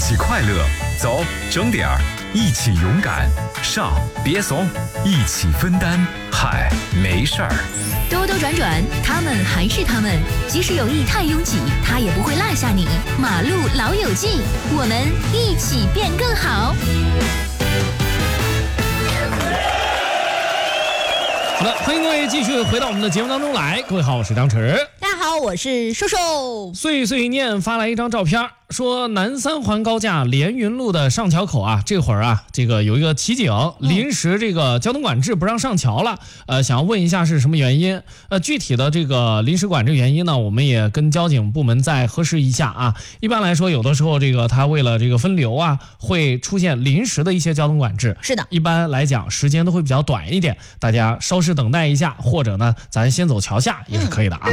起快乐，走，整点儿，一起勇敢，上，别怂，一起分担，嗨，没事儿。 兜兜转转，他们还是他们，即使有意太拥挤，他也不会落下你。马路老友记，我们一起变更好。 好的，欢迎各位继续回到我们的节目当中来。各位好，我是张弛。 大家好，我是瘦瘦。 碎碎念发来一张照片，说南三环高架连云路的上桥口啊，这会儿啊，这个有一个骑警临时这个交通管制不让上桥了，想要问一下是什么原因？具体的这个临时管制原因呢，我们也跟交警部门再核实一下啊。一般来说，有的时候这个他为了这个分流啊，会出现临时的一些交通管制。 是的， 一般来讲时间都会比较短一点，大家稍事等待一下，或者呢，咱先走桥下也是可以的啊。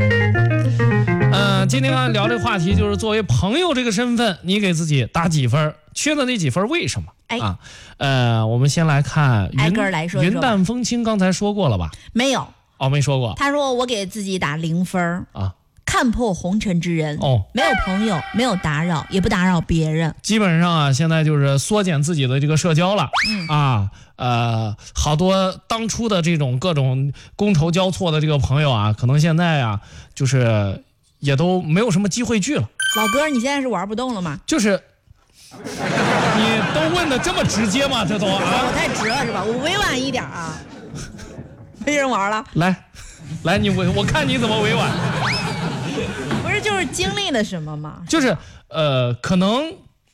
今天聊这个话题就是作为朋友这个身份，你给自己打几分？缺的那几分为什么？我们先来看挨个来说一说。 云淡风轻刚才说过了吧？ 没有。 哦，没说过。 他说我给自己打0分啊。看破红尘之人没有朋友，没有打扰，也不打扰别人。 基本上啊，现在就是缩减自己的这个社交了。好多当初的这种各种觥筹交错的这个朋友啊，可能现在啊，就是也都没有什么机会聚了。 老哥，你现在是玩不动了吗？ 就是你都问的这么直接吗？这都我太直了是吧？我委婉一点啊。没人玩了。 来，你我看你怎么委婉。 不是，就是经历了什么吗？ 就是可能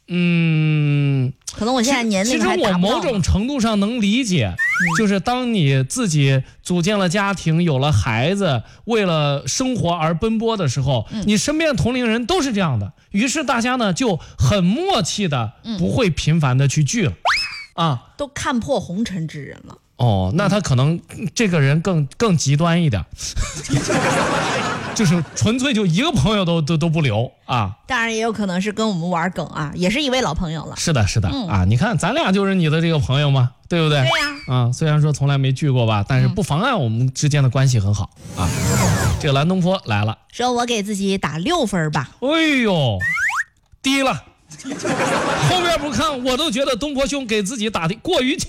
我现在年龄还达不到。 其实我某种程度上能理解，就是当你自己组建了家庭，有了孩子，为了生活而奔波的时候，你身边的同龄人都是这样的，于是大家呢就很默契的，不会频繁的去聚了， 都看破红尘之人了。 哦，那他可能这个人更极端一点。就是纯粹就一个朋友都不留啊！ 当然也有可能是跟我们玩梗啊，也是一位老朋友了。 是的啊！你看咱俩就是你的这个朋友嘛，对不对？ 对呀。 虽然说从来没聚过吧，但是不妨碍我们之间的关系很好啊。这个蓝东坡来了， 说我给自己打6分吧。 哎呦，低了。后边不看我都觉得东坡兄给自己打的过于